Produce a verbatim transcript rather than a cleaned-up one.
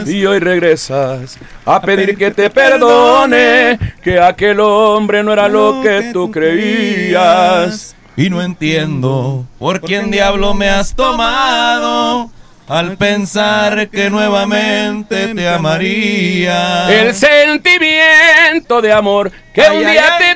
y hoy regresas a pedir que te perdone, que aquel hombre no era lo que tú creías. Y no entiendo por quién diablo me has tomado al pensar que nuevamente te amaría. El sentimiento de amor que Ay, un ay, día ay. te